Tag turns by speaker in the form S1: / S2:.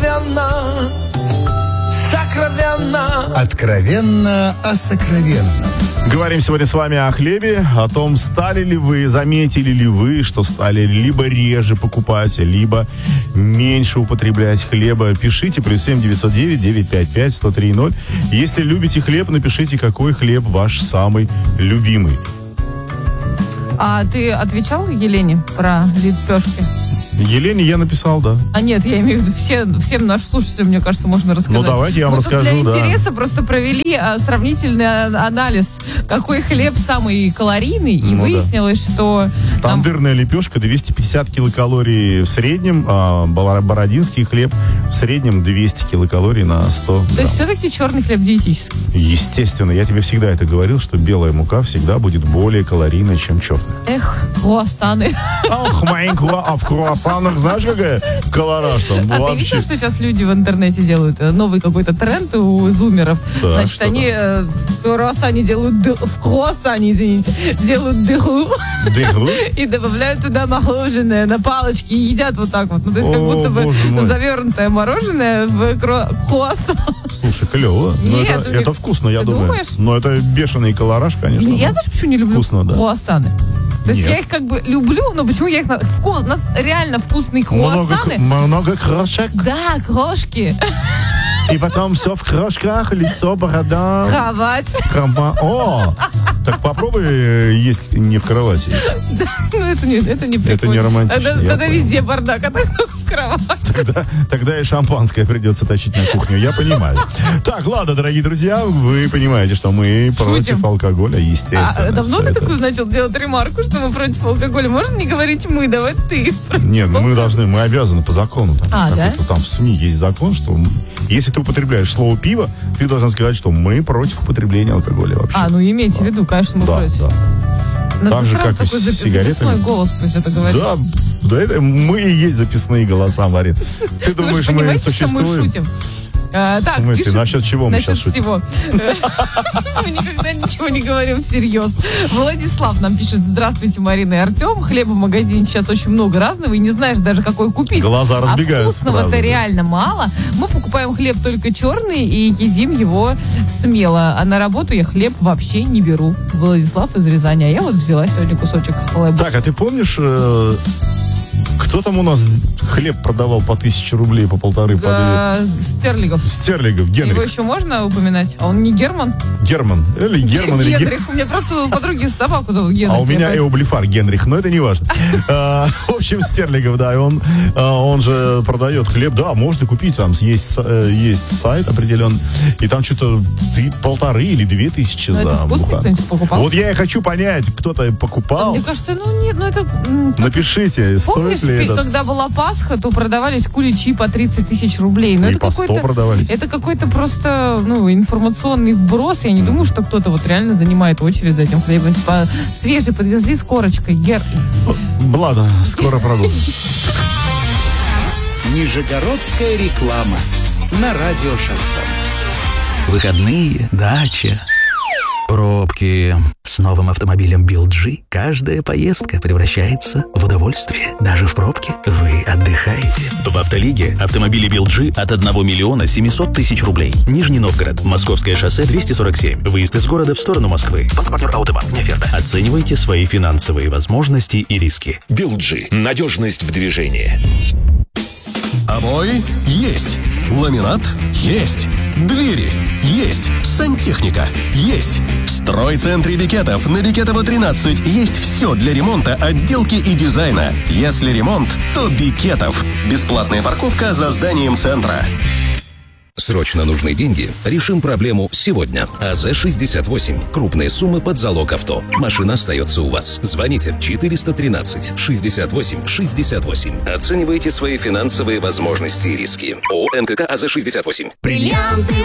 S1: Сокровенно, сокровенно.
S2: Откровенно о сокровенном.
S3: Говорим сегодня с вами о хлебе, о том, стали ли вы, заметили ли вы, что стали либо реже покупать, либо меньше употреблять хлеба. Пишите +7 909 955 1030. Если любите хлеб, напишите, какой хлеб ваш самый любимый.
S4: А ты отвечал Елене про лепешки?
S3: Елене я написал, да.
S4: А нет, я имею в виду, всем нашим слушателям, мне кажется, можно рассказать.
S3: Ну, давайте я вам расскажу,
S4: для
S3: да.
S4: интереса просто провели сравнительный анализ, какой хлеб самый калорийный, и выяснилось, что...
S3: Тандырная лепешка 250 килокалорий в среднем, а бородинский хлеб в среднем 200 килокалорий на 100 грамм.
S4: То есть все-таки черный хлеб диетический?
S3: Естественно, я тебе всегда это говорил, что белая мука всегда будет более калорийной, чем черная.
S4: Эх, круассаны.
S3: Ах, а в круассанах знаешь, какая колораж там?
S4: А ты видел, что сейчас люди в интернете делают? Новый какой-то тренд у зумеров.
S3: Да,
S4: значит, они в круассане делают делают дыру.
S3: Дыру?
S4: И добавляют туда мороженое на палочке и едят вот так вот. Ну, то есть, как будто бы завернутое мороженое в круассан.
S3: Слушай, клево.
S4: Нет,
S3: это вкусно, я думаю.
S4: Думаешь?
S3: Но это бешеный колораж, конечно.
S4: Я, знаешь, почему не люблю
S3: вкусно, да.
S4: круассаны? То есть я их как бы люблю, но почему я их... У нас реально вкусные круассаны.
S3: Много крошек.
S4: Да, крошки.
S3: И потом все в крошках, лицо, борода.
S4: Кровать.
S3: О, так попробуй есть не в кровати.
S4: Ну, это не прикольно.
S3: Это не романтично.
S4: Тогда везде бардак, а так только в кровати.
S3: Тогда и шампанское придется точить на кухню, я понимаю. Так, ладно, дорогие друзья, вы понимаете, что мы против алкоголя, естественно.
S4: А давно ты такую начал делать ремарку, что мы против алкоголя? Можно не говорить мы, давай ты.
S3: Нет, мы обязаны по закону.
S4: Да?
S3: Там в СМИ есть закон, что если ты употребляешь слово пиво, ты должен сказать, что мы против употребления алкоголя вообще.
S4: Ну имейте в виду, конечно, мы против.
S3: Да.
S4: Надо
S3: Так же,
S4: сразу
S3: как и
S4: такой
S3: с сигаретами.
S4: записной голос пусть это говорит.
S3: Да, это мы и есть записные голоса, Марин. Ты думаешь, мы существуем?
S4: Что мы шутим? Так,
S3: в смысле, насчет чего мы сейчас шутим?
S4: Насчет всего. Мы никогда ничего не говорим всерьез. Владислав нам пишет: здравствуйте, Марина и Артем. Хлеба в магазине сейчас очень много разного, и не знаешь даже, какой купить.
S3: Глаза разбегаются.
S4: А вкусного-то реально мало. Мы покупаем хлеб только черный и едим его смело. А на работу я хлеб вообще не беру. Владислав из Рязани. А я вот взяла сегодня кусочек хлеба.
S3: Так, а ты помнишь... Кто там у нас хлеб продавал по 1000 рублей, по 1,5?
S4: Стерлигов.
S3: Стерлигов, Генрих.
S4: Его еще можно упоминать? А он не Герман?
S3: Герман. Или Герман, или
S4: Генрих. У меня просто у подруги собаку зовут Генрих.
S3: А у меня Эублифар Генрих, но это не важно. В общем, Стерлигов, да, и он же продает хлеб. Да, можно купить, там есть сайт определенный, и там что-то 1500 или 2000 за
S4: муку. Кто-нибудь покупал?
S3: Вот я и хочу понять, кто-то покупал.
S4: Мне кажется, нет, это...
S3: Напишите, стоит ли это?
S4: Когда была Пасха, то продавались куличи по 30 тысяч рублей. Но
S3: и
S4: это
S3: по 100 продавались.
S4: Это какой-то просто информационный вброс. Я не думаю, что кто-то вот реально занимает очередь за этим хлебом. Типа, свежий подвезли с корочкой.
S3: Ладно, скоро продолжим.
S2: Нижегородская реклама на радио Шансон.
S5: Выходные, дача, пробки. С новым автомобилем BYD каждая поездка превращается в удовольствие. Даже в пробке вы отдыхаете.
S6: В Автолиге автомобили BYD от 1 миллиона 700 тысяч рублей. Нижний Новгород, Московское шоссе 247. Выезд из города в сторону Москвы. Банк-партнер Autobank. Не оферта. Оценивайте свои финансовые возможности и риски.
S7: BYD. Надежность в движении.
S8: Обои есть. Ламинат есть. Двери есть. Сантехника есть. В стройцентре Бекетов на Бекетова 13 есть все для ремонта, отделки и дизайна. Если ремонт, то Бекетов. Бесплатная парковка за зданием центра.
S7: Срочно нужны деньги? Решим проблему сегодня. АЗ-68. Крупные суммы под залог авто. Машина остается у вас. Звоните 413 68 68. Оценивайте свои финансовые возможности и риски. ООО НКК АЗ-68.
S9: Бриллианты